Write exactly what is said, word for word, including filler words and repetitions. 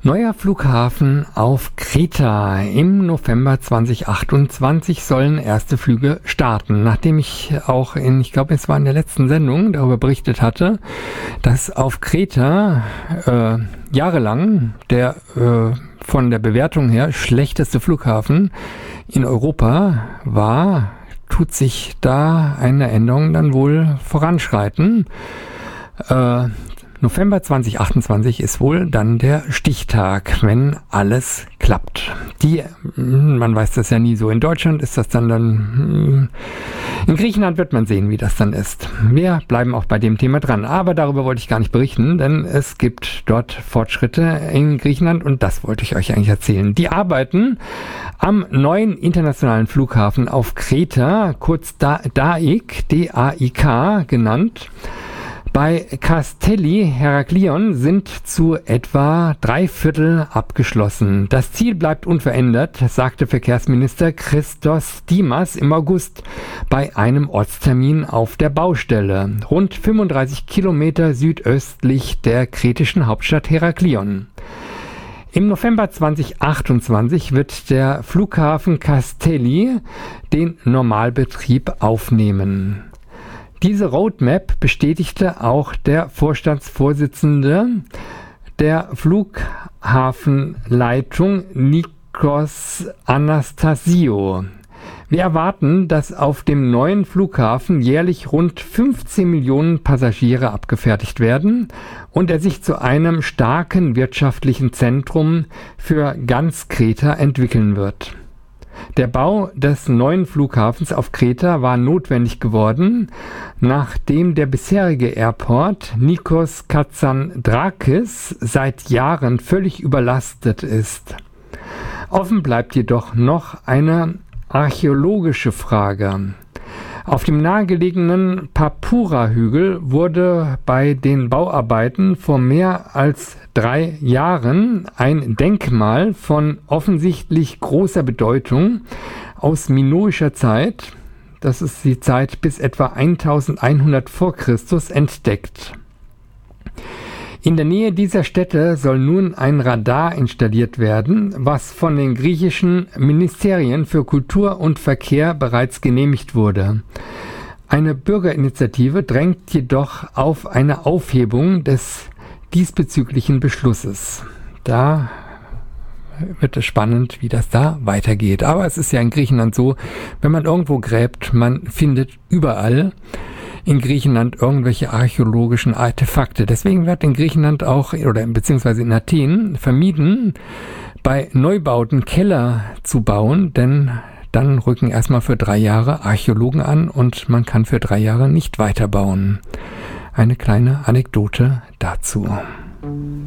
Neuer Flughafen auf Kreta. Im November zweitausendachtundzwanzig sollen erste Flüge starten. Nachdem ich auch in, ich glaube, es war in der letzten Sendung darüber berichtet hatte, dass auf Kreta äh, jahrelang der äh, von der Bewertung her schlechteste Flughafen in Europa war, tut sich da eine Änderung dann wohl voranschreiten. Äh, November zweitausendachtundzwanzig ist wohl dann der Stichtag, wenn alles klappt. Die, man weiß das ja nie so. In Deutschland ist das dann dann, in Griechenland wird man sehen, wie das dann ist. Wir bleiben auch bei dem Thema dran. Aber darüber wollte ich gar nicht berichten, denn es gibt dort Fortschritte in Griechenland und das wollte ich euch eigentlich erzählen. Die arbeiten am neuen internationalen Flughafen auf Kreta, kurz D A I K, D A I K genannt. Bei Kastelli Heraklion sind zu etwa drei Viertel abgeschlossen. Das Ziel bleibt unverändert, sagte Verkehrsminister Christos Dimas im August bei einem Ortstermin auf der Baustelle, rund fünfunddreißig Kilometer südöstlich der kretischen Hauptstadt Heraklion. Im November zweitausendachtundzwanzig wird der Flughafen Kastelli den Normalbetrieb aufnehmen. Diese Roadmap bestätigte auch der Vorstandsvorsitzende der Flughafenleitung Nikos Anastasiou. Wir erwarten, dass auf dem neuen Flughafen jährlich rund fünfzehn Millionen Passagiere abgefertigt werden und er sich zu einem starken wirtschaftlichen Zentrum für ganz Kreta entwickeln wird. Der Bau des neuen Flughafens auf Kreta war notwendig geworden, nachdem der bisherige Airport Nikos Kazantzakis seit Jahren völlig überlastet ist. Offen bleibt jedoch noch eine archäologische Frage. Auf dem nahegelegenen Papura-Hügel wurde bei den Bauarbeiten vor mehr als drei Jahren ein Denkmal von offensichtlich großer Bedeutung aus minoischer Zeit, das ist die Zeit bis etwa eintausendeinhundert vor Christus, entdeckt. In der Nähe dieser Stätte soll nun ein Radar installiert werden, was von den griechischen Ministerien für Kultur und Verkehr bereits genehmigt wurde. Eine Bürgerinitiative drängt jedoch auf eine Aufhebung des diesbezüglichen Beschlusses. Da wird es spannend, wie das da weitergeht. Aber es ist ja in Griechenland so, wenn man irgendwo gräbt, man findet überall in Griechenland irgendwelche archäologischen Artefakte. Deswegen wird in Griechenland auch, oder beziehungsweise in Athen, vermieden, bei Neubauten Keller zu bauen, denn dann rücken erstmal für drei Jahre Archäologen an und man kann für drei Jahre nicht weiterbauen. Eine kleine Anekdote dazu.